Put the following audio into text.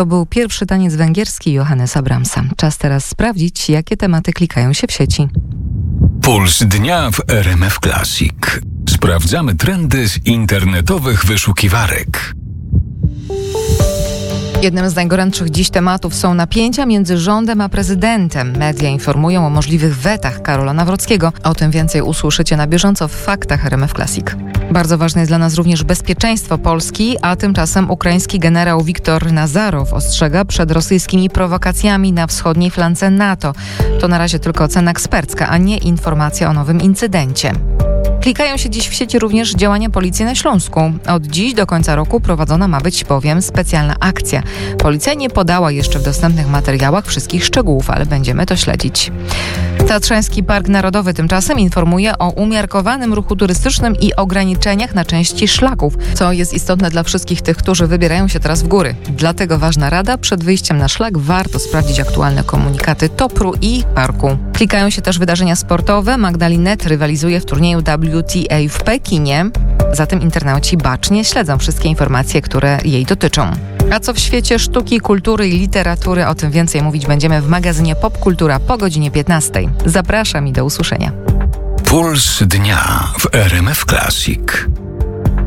To był pierwszy taniec węgierski Johannesa Brahmsa. Czas teraz sprawdzić, jakie tematy klikają się w sieci. Puls dnia w RMF Classic. Sprawdzamy trendy z internetowych wyszukiwarek. Jednym z najgorętszych dziś tematów są napięcia między rządem a prezydentem. Media informują o możliwych wetach Karola Nawrockiego. O tym więcej usłyszycie na bieżąco w faktach RMF Classic. Bardzo ważne jest dla nas również bezpieczeństwo Polski, a tymczasem ukraiński generał Wiktor Nazarow ostrzega przed rosyjskimi prowokacjami na wschodniej flance NATO. To na razie tylko ocena ekspercka, a nie informacja o nowym incydencie. Klikają się dziś w sieci również działania policji na Śląsku. Od dziś do końca roku prowadzona ma być bowiem specjalna akcja. Policja nie podała jeszcze w dostępnych materiałach wszystkich szczegółów, ale będziemy to śledzić. Tatrzański Park Narodowy tymczasem informuje o umiarkowanym ruchu turystycznym i ograniczeniach na części szlaków, co jest istotne dla wszystkich tych, którzy wybierają się teraz w góry. Dlatego ważna rada: przed wyjściem na szlak warto sprawdzić aktualne komunikaty TOPR-u i parku. Klikają się też wydarzenia sportowe. Magdalinet rywalizuje w turnieju WTA w Pekinie. Zatem internauci bacznie śledzą wszystkie informacje, które jej dotyczą. A co w świecie sztuki, kultury i literatury? O tym więcej mówić będziemy w magazynie Popkultura po godzinie 15. Zapraszam i do usłyszenia. Puls dnia w RMF Classic.